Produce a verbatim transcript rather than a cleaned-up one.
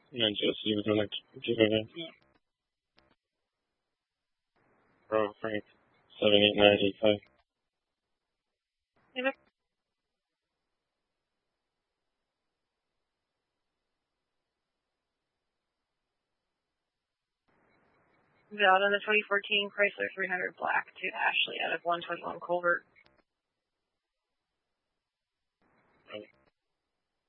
Yeah, Jesse was gonna give it in. Yeah. Bro, Frank, seven eight nine eight five. Yep. Out on the twenty fourteen Chrysler three hundred Black to Ashley out of one twenty-one Colbert.